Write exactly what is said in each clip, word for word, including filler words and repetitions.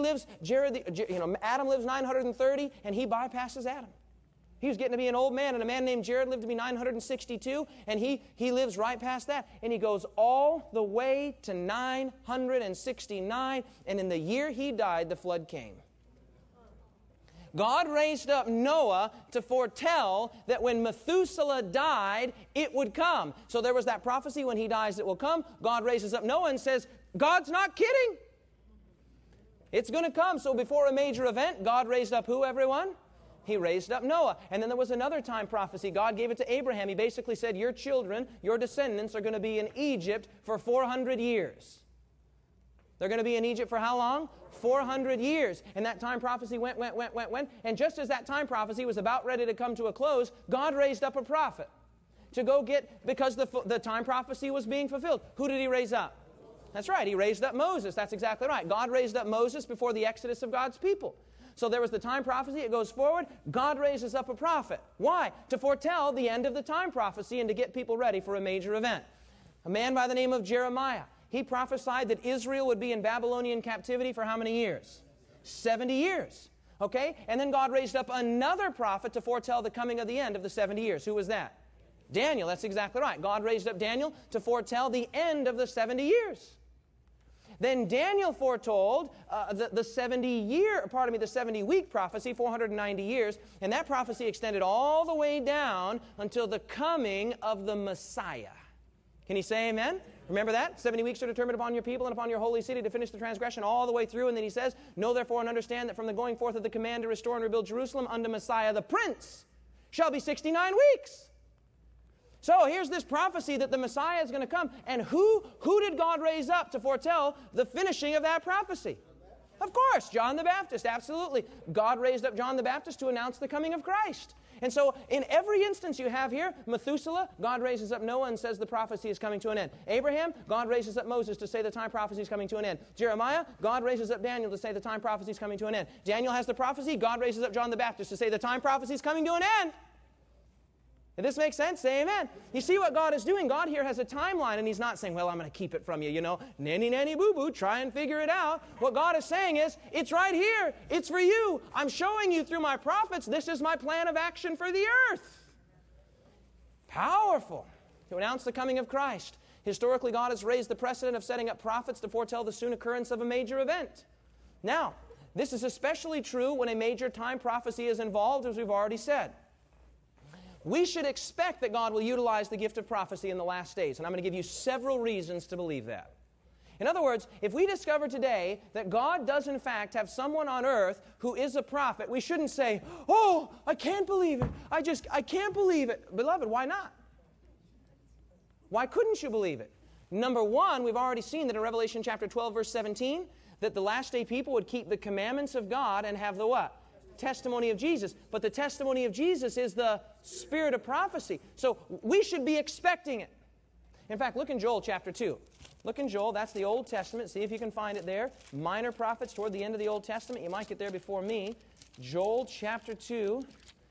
lives, Jared, you know, Adam lives nine hundred thirty, and he bypasses Adam. He was getting to be an old man, and a man named Jared lived to be nine hundred sixty-two, and he, he lives right past that. And he goes all the way to nine hundred sixty-nine, and in the year he died, the flood came. God raised up Noah to foretell that when Methuselah died, it would come. So there was that prophecy, when he dies, it will come. God raises up Noah and says, God's not kidding. It's going to come. So before a major event, God raised up who, everyone? He raised up Noah. And then there was another time prophecy. God gave it to Abraham. He basically said, your children, your descendants are going to be in Egypt for four hundred years. They're going to be in Egypt for how long? four hundred years. And that time prophecy went, went, went, went, went. And just as that time prophecy was about ready to come to a close, God raised up a prophet to go get, because the, the time prophecy was being fulfilled. Who did he raise up? That's right. He raised up Moses. That's exactly right. God raised up Moses before the exodus of God's people. So there was the time prophecy. It goes forward. God raises up a prophet. Why? To foretell the end of the time prophecy and to get people ready for a major event. A man by the name of Jeremiah. He prophesied that Israel would be in Babylonian captivity for how many years? seventy years. Okay? And then God raised up another prophet to foretell the coming of the end of the seventy years. Who was that? Daniel. That's exactly right. God raised up Daniel to foretell the end of the seventy years. Then Daniel foretold uh, the, the seventy-year, pardon me, the seventy-week prophecy, four hundred ninety years, and that prophecy extended all the way down until the coming of the Messiah. Can you say amen? Remember that? seventy weeks are determined upon your people and upon your holy city to finish the transgression all the way through. And then he says, know therefore and understand that from the going forth of the command to restore and rebuild Jerusalem unto Messiah the Prince shall be sixty-nine weeks. So here's this prophecy that the Messiah is going to come. And who, who did God raise up to foretell the finishing of that prophecy? Of course, John the Baptist, absolutely. God raised up John the Baptist to announce the coming of Christ. And so in every instance you have here, Methuselah, God raises up Noah and says the prophecy is coming to an end. Abraham, God raises up Moses to say the time prophecy is coming to an end. Jeremiah, God raises up Daniel to say the time prophecy is coming to an end. Daniel has the prophecy, God raises up John the Baptist to say the time prophecy is coming to an end. If this makes sense, say amen. You see what God is doing? God here has a timeline, and He's not saying, well, I'm going to keep it from you, you know, nanny, nanny, boo-boo, try and figure it out. What God is saying is, it's right here. It's for you. I'm showing you through my prophets. This is my plan of action for the earth. Powerful. To announce the coming of Christ. Historically, God has raised the precedent of setting up prophets to foretell the soon occurrence of a major event. Now, this is especially true when a major time prophecy is involved, as we've already said. We should expect that God will utilize the gift of prophecy in the last days. And I'm going to give you several reasons to believe that. In other words, if we discover today that God does in fact have someone on earth who is a prophet, we shouldn't say, oh, I can't believe it. I just, I can't believe it. Beloved, why not? Why couldn't you believe it? Number one, we've already seen that in Revelation chapter twelve, verse seventeen, that the last day people would keep the commandments of God and have the what? Testimony of Jesus. But the testimony of Jesus is the spirit of prophecy. So we should be expecting it. In fact, look in Joel chapter two. Look in Joel. That's the Old Testament. See if you can find it there. Minor prophets toward the end of the Old Testament. You might get there before me. Joel chapter two.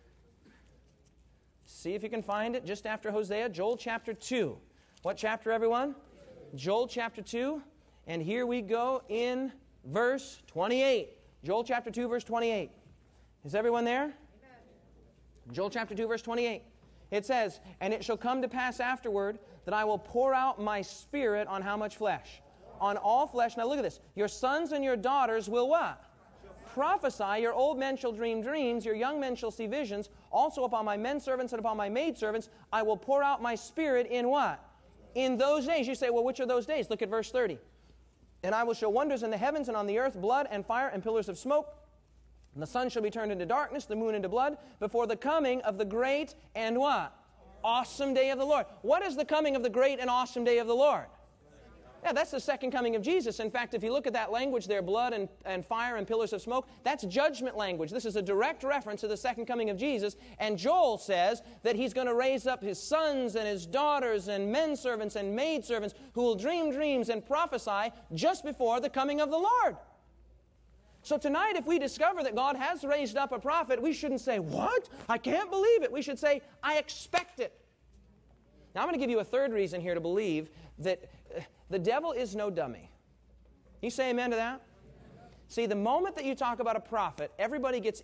See if you can find it just after Hosea. Joel chapter two. What chapter, everyone? Joel chapter two. And here we go in verse twenty-eight. Joel chapter two, verse twenty-eight. Is everyone there? Amen. Joel chapter two, verse twenty-eight. It says, and it shall come to pass afterward that I will pour out my spirit on how much flesh? On all flesh. Now look at this. Your sons and your daughters will what? Prophesy. Your old men shall dream dreams. Your young men shall see visions. Also upon my men servants and upon my maid servants I will pour out my spirit in what? In those days. You say, well, which are those days? Look at verse thirty. And I will show wonders in the heavens and on the earth, blood and fire and pillars of smoke. And the sun shall be turned into darkness, the moon into blood, before the coming of the great and what? Awesome day of the Lord. What is the coming of the great and awesome day of the Lord? Yeah, that's the second coming of Jesus. In fact, if you look at that language there, blood and, and fire and pillars of smoke, that's judgment language. This is a direct reference to the second coming of Jesus. And Joel says that He's going to raise up His sons and His daughters and men servants and maid servants who will dream dreams and prophesy just before the coming of the Lord. So tonight, if we discover that God has raised up a prophet, we shouldn't say, what? I can't believe it. We should say, I expect it. Now, I'm going to give you a third reason here to believe that uh, the devil is no dummy. You say amen to that? See, the moment that you talk about a prophet, everybody gets